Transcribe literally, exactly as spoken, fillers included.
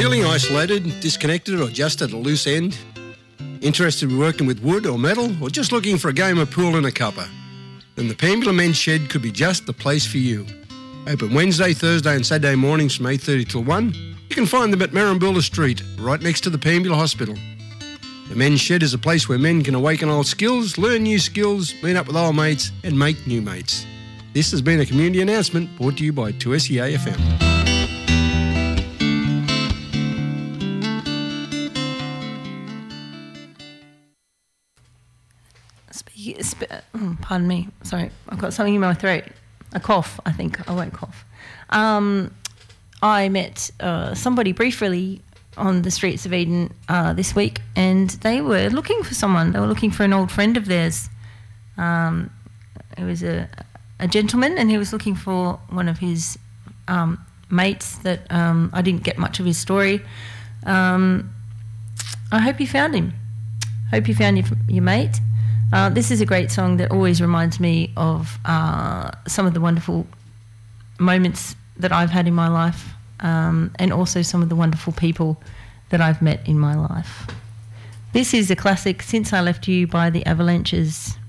Feeling isolated, disconnected or just at a loose end? Interested in working with wood or metal or just looking for a game of pool and a cuppa? Then the Pambula Men's Shed could be just the place for you. Open Wednesday, Thursday and Saturday mornings from eight thirty till one. You can find them at Marambula Street, right next to the Pambula Hospital. The Men's Shed is a place where men can awaken old skills, learn new skills, meet up with old mates and make new mates. This has been a community announcement brought to you by two S E A F M. Speak, sp- pardon me, sorry, I've got something in my throat. A cough, I think. I won't cough. Um, I met uh, somebody briefly on the streets of Eden uh, this week, and they were looking for someone. They were looking for an old friend of theirs. Um, it was a, a gentleman, and he was looking for one of his um, mates that um, I didn't get much of his story. Um, I hope you found him. Hope you found your, your mate. Uh, this is a great song that always reminds me of uh, some of the wonderful moments that I've had in my life, um, and also some of the wonderful people that I've met in my life. This is a classic, Since I Left You by the Avalanches.